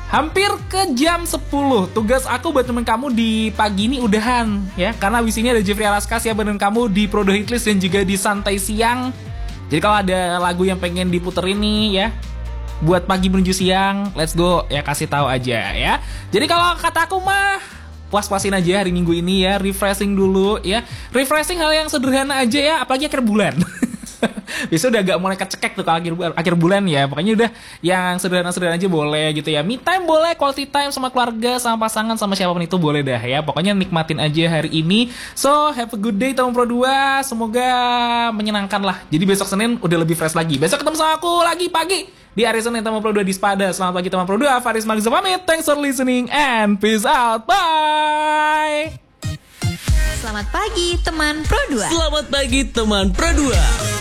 Hampir ke jam 10. Tugas aku buat temen kamu di pagi ini udahan ya. Karena abis ini ada Jeffrey Alaskas ya bareng kamu di Prodo Hitlist dan juga di Santai Siang. Jadi kalau ada lagu yang pengen diputer ini ya, buat pagi menuju siang, let's go ya, kasih tahu aja ya. Jadi kalau kata aku mah puas-puasin aja hari Minggu ini ya, refreshing dulu ya. Refreshing hal yang sederhana aja ya, apalagi akhir bulan. Biasanya udah agak mulai kecekek tuh kalau akhir bulan ya. Pokoknya udah yang sederhana-sederhana aja boleh gitu ya. Me time boleh, quality time sama keluarga, sama pasangan, sama siapapun itu boleh dah ya. Pokoknya nikmatin aja hari ini. So, have a good day teman Pro 2. Semoga menyenangkan lah. Jadi besok Senin udah lebih fresh lagi. Besok ketemu sama aku lagi pagi di hari Senin teman Pro 2 di Spada. Selamat pagi teman Pro 2. Faris Magza pamit. Thanks for listening and peace out. Bye. Selamat pagi teman Pro 2. Selamat pagi teman Pro 2.